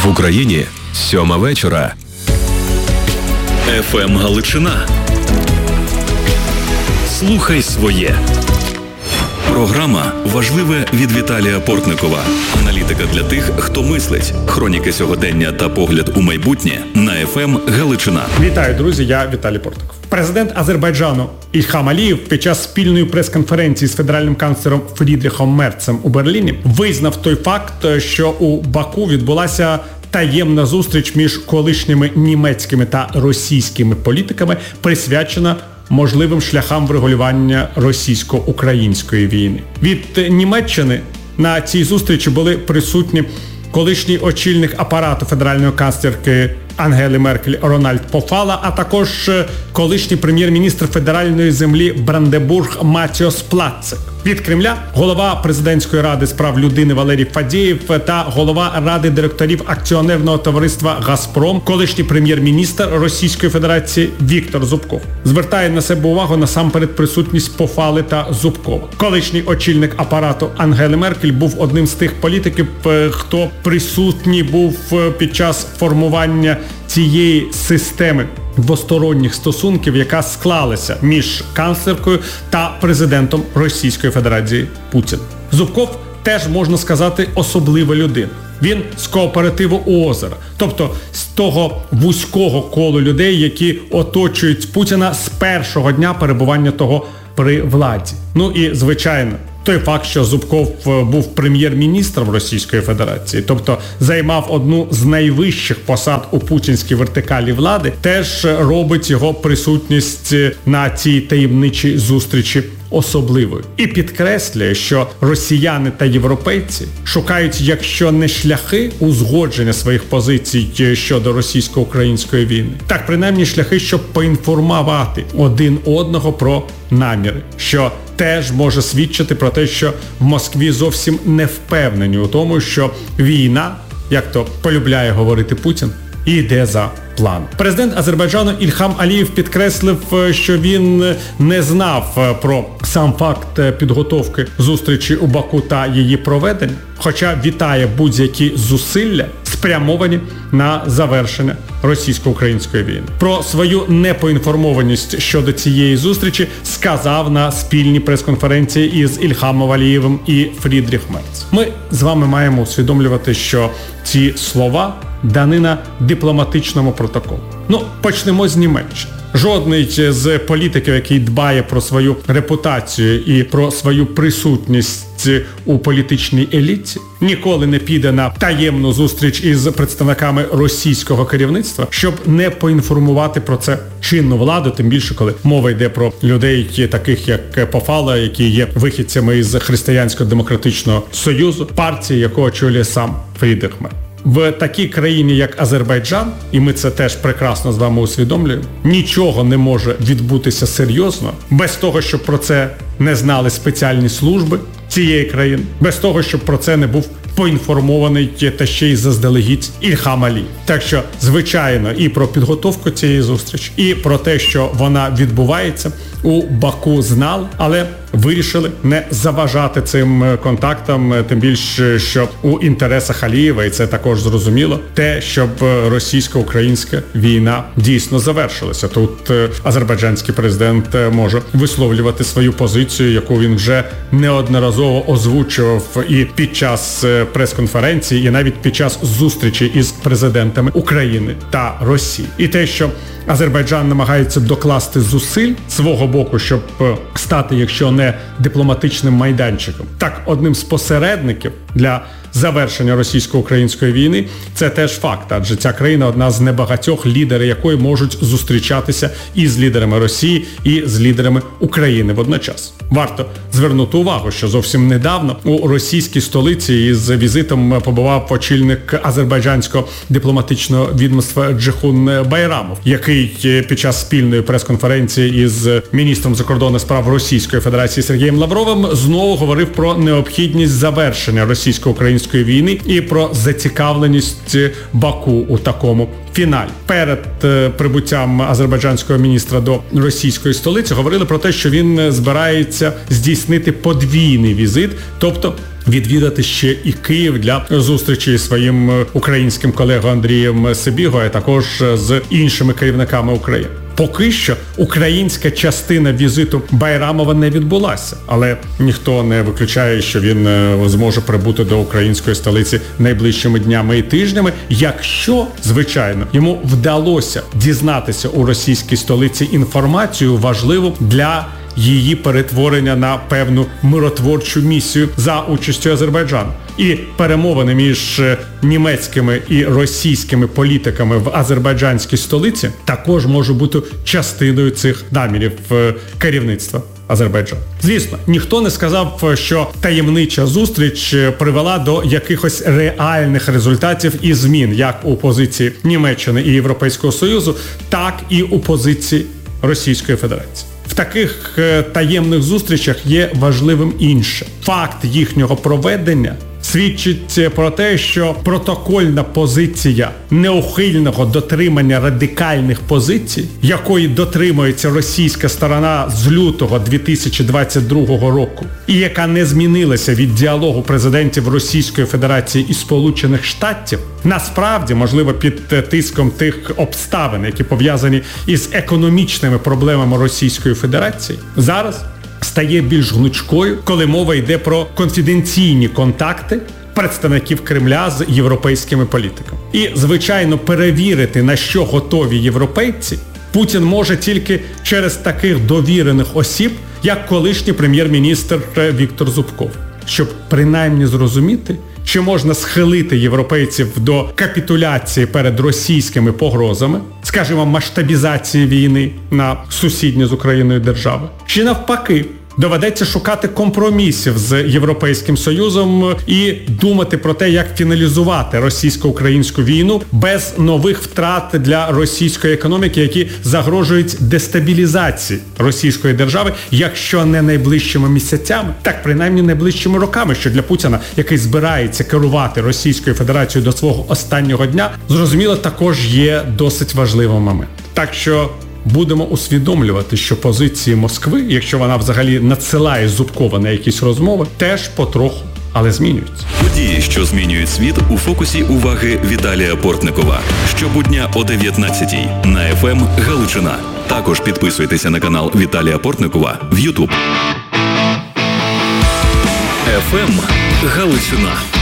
В Україні 7 вечора. ФМ Галичина. Слухай своє. Програма «Важливе» від Віталія Портникова. Аналітика для тих, хто мислить. Хроніки сьогодення та погляд у майбутнє на ФМ Галичина. Вітаю, друзі, я Віталій Портников. Президент Азербайджану Ільхам Алієв під час спільної прес-конференції з федеральним канцлером Фрідріхом Мерцем у Берліні визнав той факт, що у Баку відбулася таємна зустріч між колишніми німецькими та російськими політиками, присвячена можливим шляхам врегулювання російсько-української війни. Від Німеччини на цій зустрічі були присутні колишній очільник апарату федеральної канцлерки Ангели Меркель Рональд Пофала, а також колишній прем'єр-міністр федеральної землі Бранденбург Матіос Плацек. Від Кремля голова президентської ради з прав людини Валерій Фадєєв та голова ради директорів акціонерного товариства «Газпром», колишній прем'єр-міністр Російської Федерації Віктор Зубков. Звертає на себе увагу насамперед присутність Пофали та Зубкова. Колишній очільник апарату Ангели Меркель був одним з тих політиків, хто присутній був під час формування цієї системи двосторонніх стосунків, яка склалася між канцлеркою та президентом Російської Федерації Путіним. Зубков теж, можна сказати, особлива людина. Він з кооперативу «Озеро», тобто з того вузького колу людей, які оточують Путіна з першого дня перебування того при владі. Ну і, звичайно, той факт, що Зубков був прем'єр-міністром Російської Федерації, тобто займав одну з найвищих посад у путінській вертикалі влади, теж робить його присутність на цій таємничій зустрічі особливою. І підкреслює, що росіяни та європейці шукають, якщо не шляхи узгодження своїх позицій щодо російсько-української війни, так принаймні шляхи, щоб поінформувати один одного про наміри, що теж може свідчити про те, що в Москві зовсім не впевнені у тому, що війна, як то полюбляє говорити Путін, йде за планом. Президент Азербайджану Ільхам Алієв підкреслив, що він не знав про сам факт підготовки зустрічі у Баку та її проведення, хоча вітає будь-які зусилля, спрямовані на завершення російсько-української війни. Про свою непоінформованість щодо цієї зустрічі сказав на спільній прес-конференції із Ільхамом Алієвим і Фрідріх Мерц. Ми з вами маємо усвідомлювати, що ці слова данина дипломатичному протоколу. Почнемо з Німеччини. Жодний з політиків, який дбає про свою репутацію і про свою присутність у політичній еліті, ніколи не піде на таємну зустріч із представниками російського керівництва, щоб не поінформувати про це чинну владу, тим більше, коли мова йде про людей, таких як Пофала, які є вихідцями із Християнсько-демократичного союзу, партії, яку очолює сам Фрідріх Мерц. В такій країні, як Азербайджан, і ми це теж прекрасно з вами усвідомлюємо, нічого не може відбутися серйозно без того, щоб про це не знали спеціальні служби цієї країни, без того, щоб про це не був поінформований та ще й заздалегідь Ільхам Алієв. Так що, звичайно, і про підготовку цієї зустрічі, і про те, що вона відбувається, у Баку знали, але вирішили не заважати цим контактам, тим більше, що у інтересах Алієва, і це також зрозуміло, те, щоб російсько-українська війна дійсно завершилася. Тут азербайджанський президент може висловлювати свою позицію, яку він вже неодноразово озвучував і під час прес-конференції, і навіть під час зустрічі із президентами України та Росії. І те, що Азербайджан намагається докласти зусиль свого боку, щоб стати, якщо не дипломатичним майданчиком, так одним з посередників для завершення російсько-української війни, це теж факт, адже ця країна одна з небагатьох, лідери якої можуть зустрічатися і з лідерами Росії, і з лідерами України водночас. Варто звернути увагу, що зовсім недавно у російській столиці із візитом побував очільник азербайджанського дипломатичного відомства Джейхун Байрамов, який під час спільної прес-конференції із міністром закордонних справ Російської Федерації Сергієм Лавровим знову говорив про необхідність завершення російсько-української війни і про зацікавленість Баку у такому фіналі. Перед прибуттям азербайджанського міністра до російської столиці говорили про те, що він збирається здійснити подвійний візит, тобто відвідати ще і Київ для зустрічі зі своїм українським колегою Андрієм Сибігою, а також з іншими керівниками України. Поки що українська частина візиту Байрамова не відбулася, але ніхто не виключає, що він зможе прибути до української столиці найближчими днями і тижнями, якщо, звичайно, йому вдалося дізнатися у російській столиці інформацію важливу для її перетворення на певну миротворчу місію за участю Азербайджану. І перемовини між німецькими і російськими політиками в азербайджанській столиці також можуть бути частиною цих намірів керівництва Азербайджану. Звісно, ніхто не сказав, що таємнича зустріч привела до якихось реальних результатів і змін як у позиції Німеччини і Європейського Союзу, так і у позиції Російської Федерації. В таких таємних зустрічах є важливим інше. Факт їхнього проведення свідчить про те, що протокольна позиція неухильного дотримання радикальних позицій, якої дотримується російська сторона з лютого 2022 року, і яка не змінилася від діалогу президентів Російської Федерації і Сполучених Штатів, насправді, можливо, під тиском тих обставин, які пов'язані із економічними проблемами Російської Федерації, зараз стає більш гнучкою, коли мова йде про конфіденційні контакти представників Кремля з європейськими політиками. І, звичайно, перевірити, на що готові європейці, Путін може тільки через таких довірених осіб, як колишній прем'єр-міністр Віктор Зубков, щоб принаймні зрозуміти, чи можна схилити європейців до капітуляції перед російськими погрозами, скажімо, масштабізації війни на сусідні з Україною держави, чи навпаки, доведеться шукати компромісів з Європейським Союзом і думати про те, як фіналізувати російсько-українську війну без нових втрат для російської економіки, які загрожують дестабілізації російської держави, якщо не найближчими місяцями, так принаймні найближчими роками, що для Путіна, який збирається керувати Російською Федерацією до свого останнього дня, зрозуміло, також є досить важливий момент. Так що будемо усвідомлювати, що позиції Москви, якщо вона взагалі надсилає Зубкова на якісь розмови, теж потроху, але змінюються. Події, що змінюють світ, у фокусі уваги Віталія Портникова. Щобудня о 19-й на ФМ Галичина. Також підписуйтеся на канал Віталія Портникова в YouTube. ФМ Галичина.